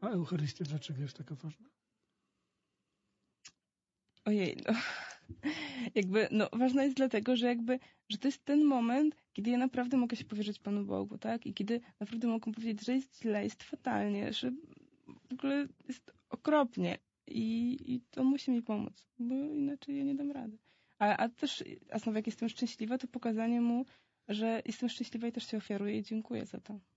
A Eucharystia dlaczego jest taka ważna? Ojej, ważna jest dlatego, że to jest ten moment, kiedy ja naprawdę mogę się powierzyć Panu Bogu, tak? I kiedy naprawdę mogę powiedzieć, że jest źle, jest fatalnie, że w ogóle jest okropnie i to musi mi pomóc, bo inaczej ja nie dam rady. A znowu jak jestem szczęśliwa, to pokazanie mu, że jestem szczęśliwa i też się ofiaruję i dziękuję za to.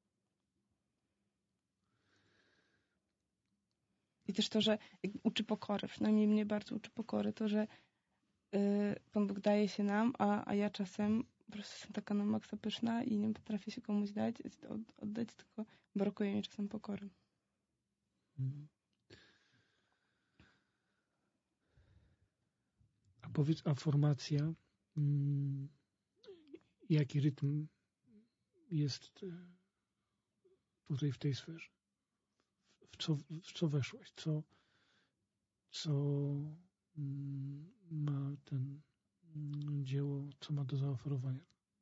I też to, że uczy pokory, przynajmniej mnie bardzo uczy pokory, to, że Pan Bóg daje się nam, a ja czasem po prostu jestem taka na maksa pyszna i nie potrafię się komuś oddać, tylko brakuje mi czasem pokory. A powiedz, a formacja, jaki rytm jest tutaj w tej sferze? W co weszłaś? Co ma ten dzieło, co ma do zaoferowania?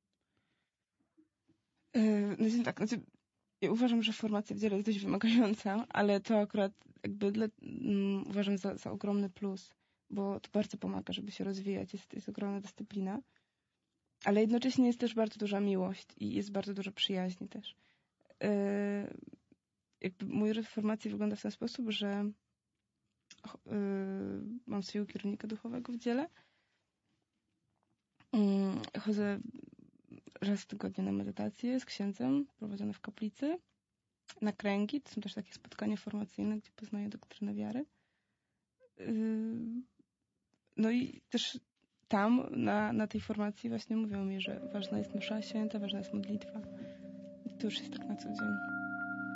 Ja uważam, że formacja w dziele jest dość wymagająca, ale to akurat uważam za ogromny plus, bo to bardzo pomaga, żeby się rozwijać. Jest ogromna dyscyplina, ale jednocześnie jest też bardzo duża miłość i jest bardzo dużo przyjaźni też. Mój rok formacji wygląda w ten sposób, że mam swojego kierownika duchowego w dziele. Chodzę raz w tygodniu na medytację z księdzem prowadzone w kaplicy, na kręgi. To są też takie spotkania formacyjne, gdzie poznaję doktrynę wiary. No i też tam, na tej formacji właśnie mówią mi, że ważna jest msza święta, ważna jest modlitwa. I to już jest tak na co dzień.